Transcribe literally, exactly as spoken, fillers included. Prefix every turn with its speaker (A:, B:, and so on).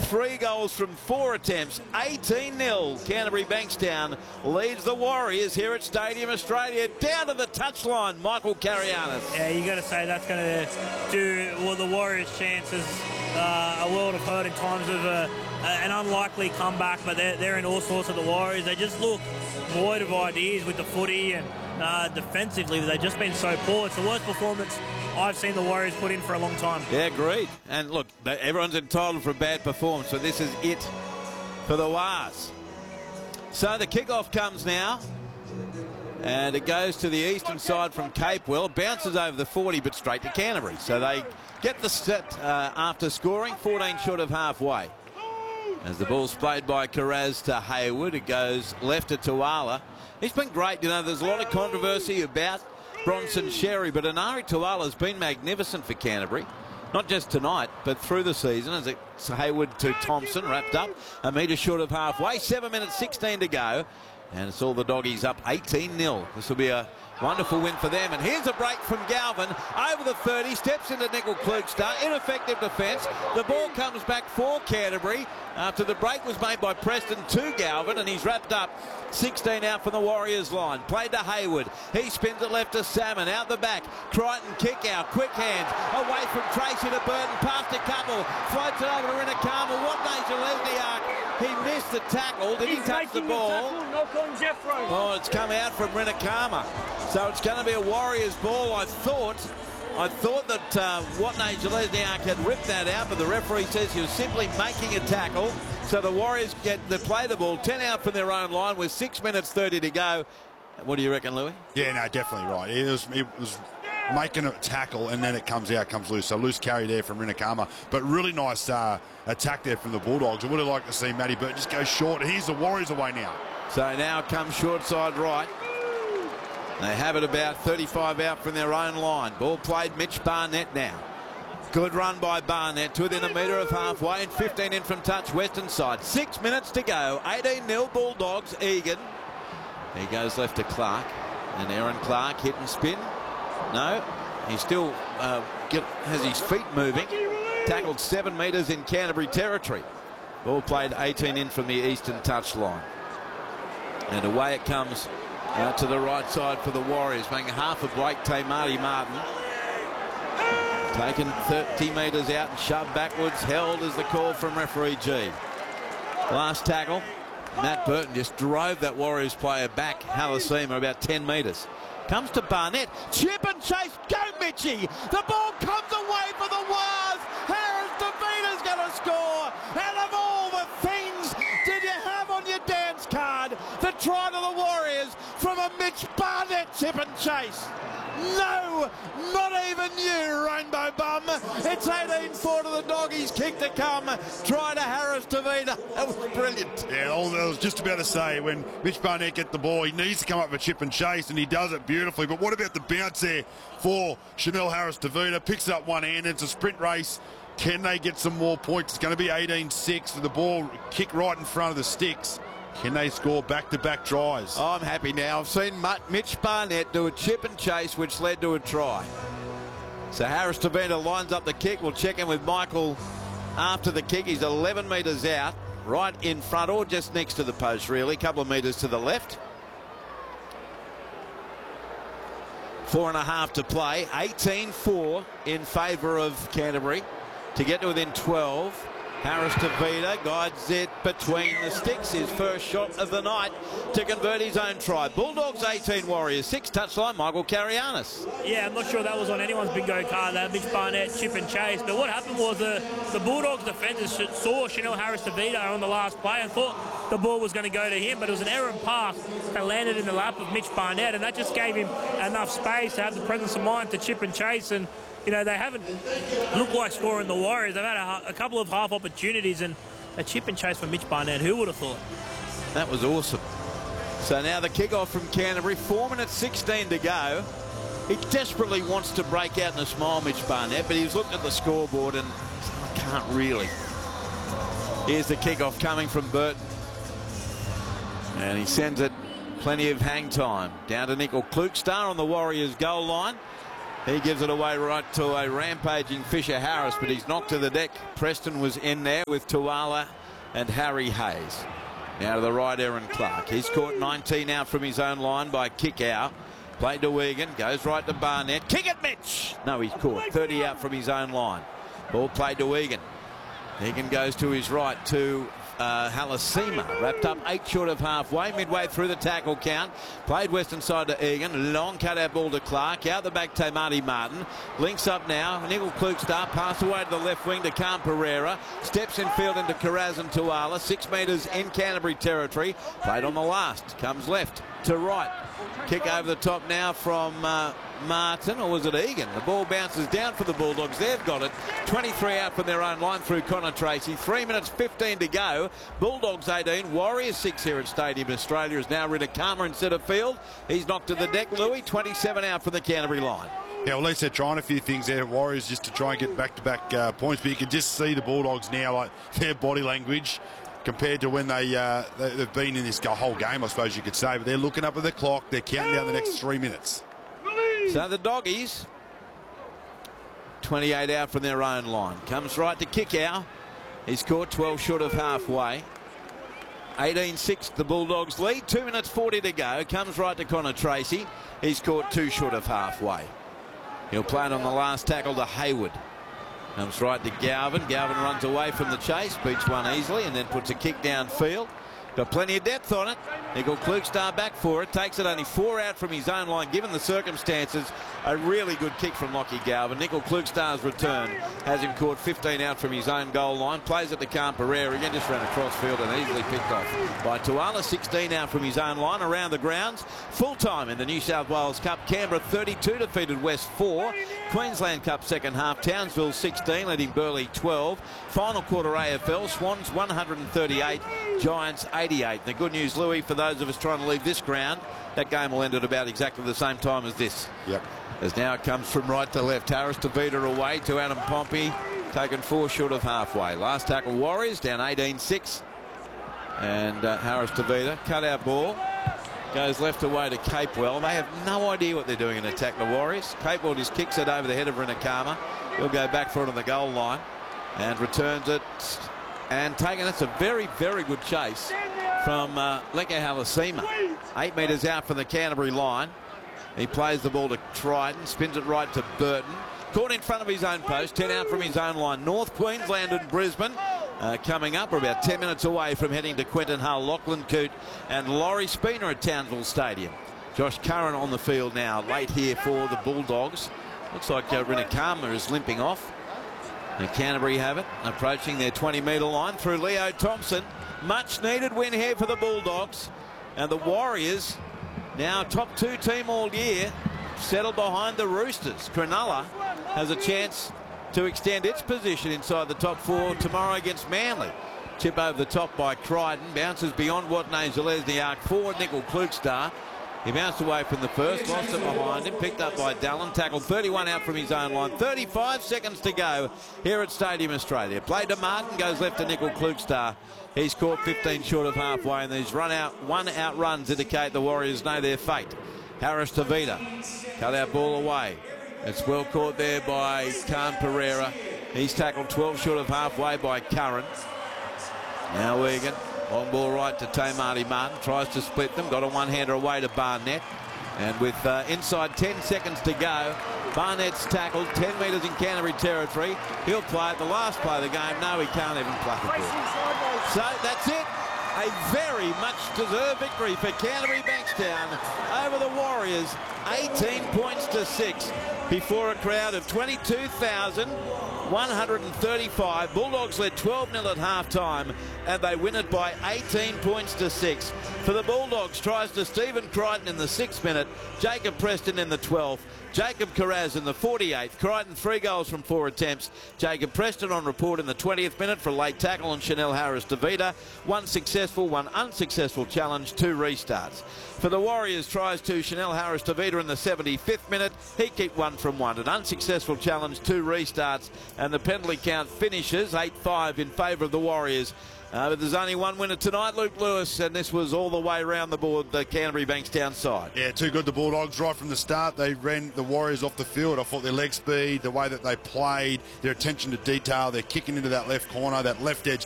A: three goals from four attempts, eighteen nil. Canterbury Bankstown leads the Warriors here at Stadium Australia. Down to the touchline, Michael Carianis.
B: Yeah, you got to say that's going to do well the Warriors' chances uh, a world of hurt in times of uh, an unlikely comeback, but they're, they're in all sorts of the Warriors. They just look void of ideas with the footy, and uh, defensively they've just been so poor. It's the worst performance I've seen the Warriors put in for a long time.
A: Yeah, agreed. And look, everyone's entitled for a bad performance, so this is it for the Wars. So the kickoff comes now, and it goes to the eastern side from Capewell. Bounces over the forty, but straight to Canterbury. So they get the set uh, after scoring, fourteen short of halfway. As the ball's played by Carraz to Hayward, it goes left to Tuala. He's been great. You know, there's a lot of controversy about Bronson Xerri, but Anari Tuala has been magnificent for Canterbury. Not just tonight, but through the season, as it's Hayward to Thompson, wrapped up a metre short of halfway. seven minutes sixteen to go, and it's all the doggies up eighteen nil. This will be a wonderful win for them. And here's a break from Galvin over the thirty, steps into Nickel Klugstad. Ineffective defence. The ball comes back for Canterbury after the break was made by Preston to Galvin, and he's wrapped up sixteen out from the Warriors line. Played to Hayward. He spins it left to Salmon. Out the back. Crichton kick out. Quick hands. Away from Tracy to Burton. Past a couple. Floats it over to Rinakama. What nature Lesniak? He missed the tackle. Did he touch the ball?
B: Knock on Jeffro.
A: Oh, it's come out from Rinakama. So it's going to be a Warriors ball. I thought I thought that uh, Watney Jelezniak had ripped that out, but the referee says he was simply making a tackle. So the Warriors get to play the ball, ten out from their own line with six minutes thirty to go. What do you reckon, Louis?
C: Yeah, no, definitely right. It was, it was making a tackle, and then it comes out, comes loose. So loose carry there from Rinakama, but really nice uh, attack there from the Bulldogs. I would have liked to see Matty Burt just go short. Here's the Warriors away now.
A: So now comes short side right. They have it about thirty-five out from their own line. Ball played, Mitch Barnett now. Good run by Barnett to within a metre of halfway, and fifteen in from touch, western side. Six minutes to go, eighteen nil Bulldogs. Egan. He goes left to Clark, and Aaron Clark hit and spin. No, he still uh, get, has his feet moving. Tackled seven metres in Canterbury territory. Ball played eighteen in from the eastern touch line. And away it comes out to the right side for the Warriors, making half a break. Marty Martin taken thirty metres out and shoved backwards. Held is the call from referee G. Last tackle. Matt Burton just drove that Warriors player back, Halasima, about ten metres. Comes to Barnett. Chip and chase. Go, Mitchie. The ball comes away for the Wars. Harris DeVita's going to score. And of all the things did you have on your dance card, the try to the Warriors from a Mitch Barnett chip and chase? No, not even you, Rainbow Bum. It's eighteen four to the Doggies. Kick to come. Try to Harris DeVita. That was brilliant.
C: Yeah, all I was just about to say, when Mitch Barnett gets the ball, he needs to come up for chip and chase, and he does it beautifully. But what about the bounce there for Chanel Harris DeVita? Picks it up one hand. It's a sprint race. Can they get some more points? It's going to be eighteen six with the ball kick right in front of the sticks. Can they score back-to-back tries?
A: Oh, I'm happy now. I've seen Mitch Barnett do a chip and chase, which led to a try. So Harris DeVita lines up the kick. We'll check in with Michael after the kick. He's eleven metres out, right in front, or just next to the post, really. A couple of metres to the left. Four and a half to play. eighteen four in favour of Canterbury to get to within twelve. Harris DeVita guides it between the sticks. His first shot of the night to convert his own try. Bulldogs eighteen, Warriors six. Touchline, Michael Carianis.
B: Yeah, I'm not sure that was on anyone's bingo card, that Mitch Barnett chip and chase. But what happened was the, the Bulldogs defenders saw Chanel Harris DeVita on the last play and thought the ball was going to go to him, but it was an errant pass that landed in the lap of Mitch Barnett, and that just gave him enough space to have the presence of mind to chip and chase. And you know, they haven't looked like scoring the Warriors. They've had a, a couple of half opportunities, and a chip and chase from Mitch Barnett. Who would have thought?
A: That was awesome. So now the kickoff from Canterbury. four minutes sixteen to go. He desperately wants to break out in a smile, Mitch Barnett, but he's looked at the scoreboard and I can't really. Here's the kickoff coming from Burton. And he sends it plenty of hang time. Down to Nickel Klugstad on the Warriors goal line. He gives it away right to a rampaging Fisher Harris, but he's knocked to the deck. Preston was in there with Tuala and Harry Hayes. Now to the right, Aaron Clark. He's caught nineteen out from his own line by kick out. Played to Wigan, goes right to Barnett. Kick it, Mitch! No, he's caught. thirty out from his own line. Ball played to Egan. Egan goes to his right to uh, Halasima. Wrapped up eight short of halfway. Midway through the tackle count. Played western side to Egan. Long cut out ball to Clark. Out the back to Marty Martin. Links up now. Nickel Klukstar. Pass away to the left wing to Khan Pereira. Steps in field into Karaz and Tuala. Six metres in Canterbury territory. Played on the last. Comes left to right. Kick over the top now from uh, Martin, or was it Egan? The ball bounces down for the Bulldogs. They've got it. twenty-three out from their own line through Connor Tracy. Three minutes fifteen to go. Bulldogs eighteen. Warriors six here at Stadium Australia is now Rinakama in centre field. He's knocked to the deck. Louis, twenty-seven out from the Canterbury line.
C: Yeah, well, at least they're trying a few things there, Warriors, just to try and get back-to-back uh, points. But you can just see the Bulldogs now, like their body language compared to when they, uh, they, they've been in this whole game, I suppose you could say. But they're looking up at the clock. They're counting down the next three minutes.
A: So the Doggies, twenty-eight out from their own line. Comes right to Kickow. He's caught twelve short of halfway. eighteen six the Bulldogs lead. two minutes forty to go. Comes right to Connor Tracy. He's caught two short of halfway. He'll play it on the last tackle to Hayward. Comes right to Galvin. Galvin runs away from the chase. Beats one easily and then puts a kick downfield. Got plenty of depth on it. Nickel Klukstar back for it. Takes it only four out from his own line. Given the circumstances, a really good kick from Lockie Galvin. Nickel Klukstar's return has him caught fifteen out from his own goal line. Plays it to Khan Pereira. Again, just ran across field and easily picked off by Tuala. sixteen out from his own line. Around the grounds. Full time in the New South Wales Cup. Canberra thirty-two defeated West four. Queensland Cup second half. Townsville sixteen, leading Burleigh twelve. Final quarter A F L. Swans one hundred thirty-eight. Giants eighty-eight. The good news, Louis, for those of us trying to leave this ground, that game will end at about exactly the same time as this.
C: Yep.
A: As now it comes from right to left. Harris Tavita away to Adam Pompey, taken four short of halfway. Last tackle Warriors down eighteen six. And uh, Harris Tavita, cut out ball, goes left away to Capewell. They have no idea what they're doing in attack, the Warriors. Capewell just kicks it over the head of Rinakama. He'll go back for it on the goal line and returns it. And taking it's a very, very good chase from uh, Leka Halasima. Eight metres out from the Canterbury line. He plays the ball to Triton, spins it right to Burton. Caught in front of his own post, ten out from his own line. North Queensland and Brisbane uh, coming up. We're about ten minutes away from heading to Quentin Hull, Lachlan Coote and Laurie Spooner at Townsville Stadium. Josh Curran on the field now, late here for the Bulldogs. Looks like uh, Rinakama is limping off. And Canterbury have it, approaching their twenty metre line through Leo Thompson. Much needed win here for the Bulldogs. And the Warriors, now top two team all year, settled behind the Roosters. Cronulla has a chance to extend its position inside the top four tomorrow against Manly. Chip over the top by Crichton, bounces beyond Watney Zalesny arc forward. Nickel Klukstar. He bounced away from the first, lost it behind him, picked up by Dallin, tackled thirty-one out from his own line. thirty-five seconds to go here at Stadium Australia. Played to Martin, goes left to Nickel Klukstar. He's caught fifteen short of halfway, and these run out, one out runs indicate the Warriors know their fate. Harris Tavita, cut out ball away. It's well caught there by Khan Pereira. He's tackled twelve short of halfway by Curran. Now Wigan. Long ball right to Tamati Martin. Tries to split them. Got a one-hander away to Barnett. And with uh, inside ten seconds to go, Barnett's tackled ten metres in Canterbury territory. He'll play it. The last play of the game. No, he can't even play the ball. So that's it. A very much deserved victory for Canterbury Bankstown over the Warriors. eighteen points to six before a crowd of twenty-two thousand one hundred thirty-five. Bulldogs led twelve nil at half-time, and they win it by eighteen points to six. For the Bulldogs, tries to Stephen Crichton in the sixth minute, Jacob Preston in the twelfth, Jacob Karaz in the forty-eighth. Crichton three goals from four attempts. Jacob Preston on report in the twentieth minute for a late tackle on Chanel Harris Tavita. One successful, one unsuccessful challenge, two restarts. For the Warriors, tries to Chanel Harris Tavita in the seventy-fifth minute. He kicked one from one. An unsuccessful challenge, two restarts, and the penalty count finishes eight five in favour of the Warriors. Uh, but there's only one winner tonight, Luke Lewis, and this was all the way around the board, the Canterbury Bankstown side.
C: Yeah, too good, the Bulldogs. Right from the start, they ran the Warriors off the field. I thought their leg speed, the way that they played, their attention to detail, their kicking into that left corner, that left edge